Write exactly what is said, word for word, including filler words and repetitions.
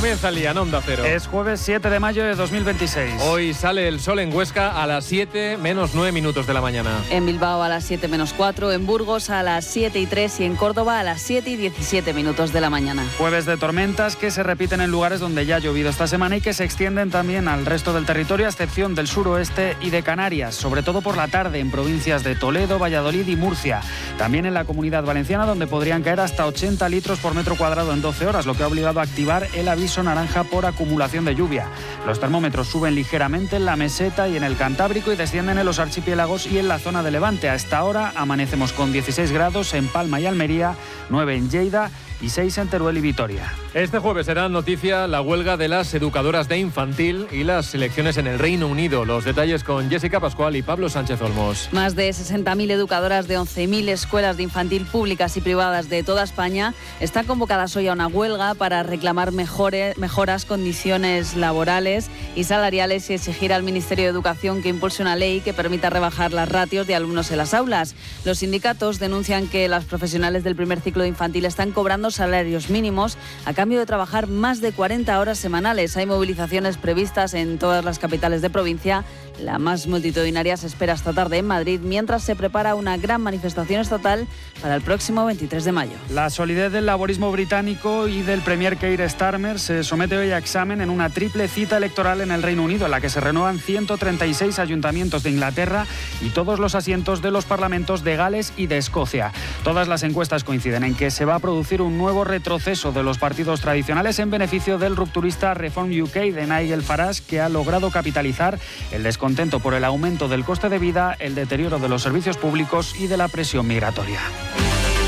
Comienza el día en Onda Cero. Es jueves siete de mayo de dos mil veintiséis. Hoy sale el sol en Huesca a las siete menos nueve minutos de la mañana. En Bilbao a las siete menos cuatro, en Burgos a las siete y tres y en Córdoba a las siete y diecisiete minutos de la mañana. Jueves de tormentas que se repiten en lugares donde ya ha llovido esta semana y que se extienden también al resto del territorio, a excepción del suroeste y de Canarias, sobre todo por la tarde en provincias de Toledo, Valladolid y Murcia. También en la Comunidad Valenciana, donde podrían caer hasta ochenta litros por metro cuadrado en doce horas, lo que ha obligado a activar el aviso naranja por acumulación de lluvia. Los termómetros suben ligeramente en la meseta y en el Cantábrico y descienden en los archipiélagos y en la zona de Levante. A esta hora amanecemos con dieciséis grados en Palma y Almería, nueve en Lleida y seis en Teruel y Vitoria. Este jueves será noticia la huelga de las educadoras de infantil y las elecciones en el Reino Unido. Los detalles con Jessica Pascual y Pablo Sánchez Olmos. Más de sesenta mil educadoras de once mil escuelas de infantil públicas y privadas de toda España están convocadas hoy a una huelga para reclamar mejores, mejoras condiciones laborales y salariales y exigir al Ministerio de Educación que impulse una ley que permita rebajar las ratios de alumnos en las aulas. Los sindicatos denuncian que las profesionales del primer ciclo de infantil están cobrando salarios mínimos a cambio de trabajar más de cuarenta horas semanales. Hay movilizaciones previstas en todas las capitales de provincia. La más multitudinaria se espera esta tarde en Madrid, mientras se prepara una gran manifestación estatal para el próximo veintitrés de mayo. La solidez del laborismo británico y del premier Keir Starmer se somete hoy a examen en una triple cita electoral en el Reino Unido, en la que se renuevan ciento treinta y seis ayuntamientos de Inglaterra y todos los asientos de los parlamentos de Gales y de Escocia. Todas las encuestas coinciden en que se va a producir un nuevo retroceso de los partidos tradicionales en beneficio del rupturista Reform U K de Nigel Farage, que ha logrado capitalizar el descontento por el aumento del coste de vida, el deterioro de los servicios públicos y de la presión migratoria.